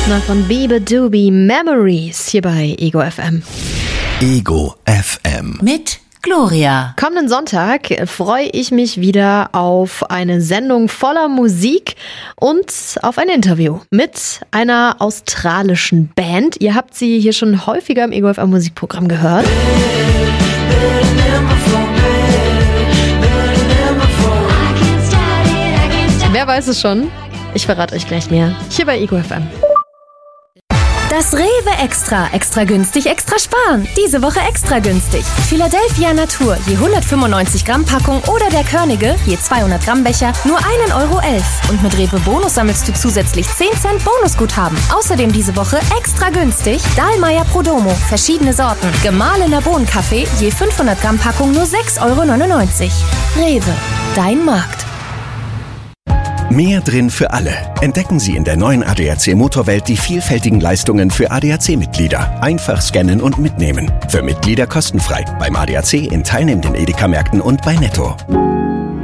Neu von Bebe Doobie Memories hier bei Ego FM. Ego FM. Mit Gloria. Kommenden Sonntag freue ich mich wieder auf eine Sendung voller Musik und auf ein Interview mit einer australischen Band. Ihr habt sie hier schon häufiger im Ego FM Musikprogramm gehört. Wer weiß es schon? Ich verrate euch gleich mehr. Hier bei Ego FM. Das Rewe Extra. Extra günstig, extra sparen. Diese Woche extra günstig. Philadelphia Natur, je 195 Gramm Packung oder der Körnige, je 200 Gramm Becher, nur 1,11 Euro. Und mit Rewe Bonus sammelst du zusätzlich 10 Cent Bonusguthaben. Außerdem diese Woche extra günstig Dahlmeier Prodomo, verschiedene Sorten. Gemahlener Bohnenkaffee, je 500 Gramm Packung, nur 6,99 Euro. Rewe, dein Markt. Mehr drin für alle. Entdecken Sie in der neuen ADAC Motorwelt die vielfältigen Leistungen für ADAC-Mitglieder. Einfach scannen und mitnehmen. Für Mitglieder kostenfrei. Beim ADAC in teilnehmenden Edeka-Märkten und bei Netto.